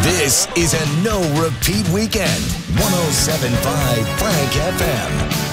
This is a no repeat weekend. 107.5 Frank FM.